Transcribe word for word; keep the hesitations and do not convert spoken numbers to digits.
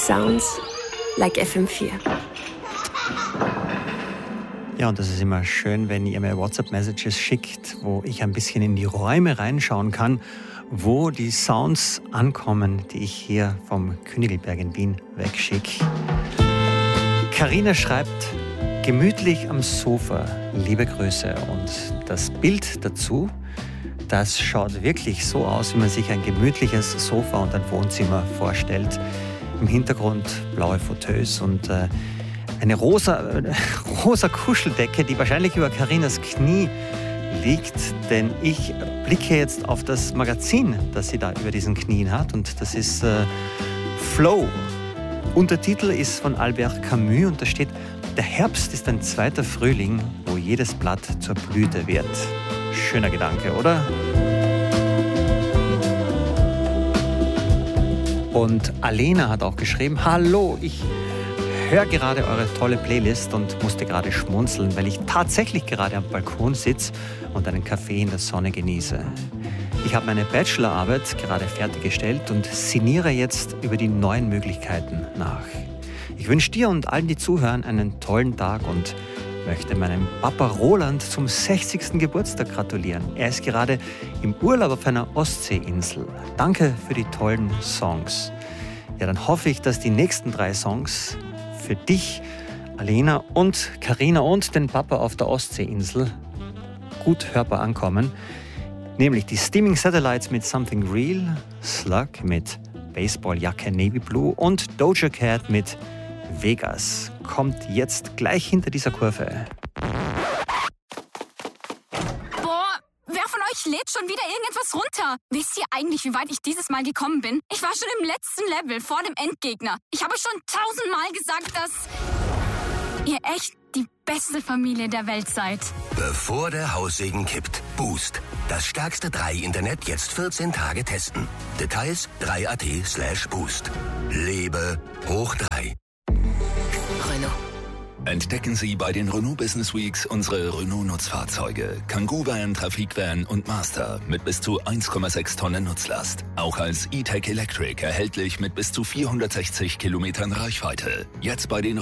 sounds like F M vier. Ja, und das ist immer schön, wenn ihr mir WhatsApp-Messages schickt, wo ich ein bisschen in die Räume reinschauen kann, wo die Sounds ankommen, die ich hier vom Königelberg in Wien wegschicke. Carina schreibt, gemütlich am Sofa, liebe Grüße. Und das Bild dazu, das schaut wirklich so aus, wie man sich ein gemütliches Sofa und ein Wohnzimmer vorstellt. Im Hintergrund blaue Fauteuils und äh, eine rosa, äh, rosa Kuscheldecke, die wahrscheinlich über Carinas Knie liegt, denn ich blicke jetzt auf das Magazin, das sie da über diesen Knien hat, und das ist äh, Flow. Untertitel ist von Albert Camus und da steht: Der Herbst ist ein zweiter Frühling, wo jedes Blatt zur Blüte wird. Schöner Gedanke, oder? Und Alena hat auch geschrieben: Hallo, ich höre gerade eure tolle Playlist und musste gerade schmunzeln, weil ich tatsächlich gerade am Balkon sitze und einen Kaffee in der Sonne genieße. Ich habe meine Bachelorarbeit gerade fertiggestellt und sinniere jetzt über die neuen Möglichkeiten nach. Ich wünsche dir und allen, die zuhören, einen tollen Tag und möchte meinem Papa Roland zum sechzigsten Geburtstag gratulieren. Er ist gerade im Urlaub auf einer Ostseeinsel. Danke für die tollen Songs. Ja, dann hoffe ich, dass die nächsten drei Songs für dich, Alena und Carina und den Papa auf der Ostseeinsel gut hörbar ankommen. Nämlich die Steaming Satellites mit Something Real, Slug mit Baseballjacke Navy Blue und Doja Cat mit Vegas. Kommt jetzt gleich hinter dieser Kurve. Boah, wer von euch lädt schon wieder irgendetwas runter? Wisst ihr eigentlich, wie weit ich dieses Mal gekommen bin? Ich war schon im letzten Level, vor dem Endgegner. Ich habe schon tausendmal gesagt, dass ihr echt die beste Familie der Welt seid. Bevor der Haussegen kippt, Boost. Das stärkste drei Internet jetzt vierzehn Tage testen. Details drei punkt at slash boost. Lebe hoch drei. Renault. Entdecken Sie bei den Renault Business Weeks unsere Renault-Nutzfahrzeuge. Kangoo Van, Trafikvan und Master mit bis zu eins Komma sechs Tonnen Nutzlast. Auch als E-Tech Electric erhältlich mit bis zu vierhundertsechzig Kilometern Reichweite. Jetzt bei den